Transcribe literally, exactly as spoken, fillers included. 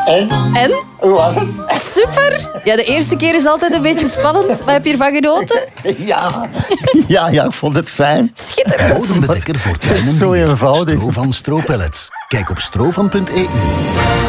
En? En? Hoe was het? Super! Ja, de eerste keer is altijd een beetje spannend, maar heb je ervan genoten? Ja. Ja, ja, ik vond het fijn. Schitterend! Bodembedekker voor tuin en Zo dier. eenvoudig. Stroofan Stropellets. Kijk op stroofan punt e u.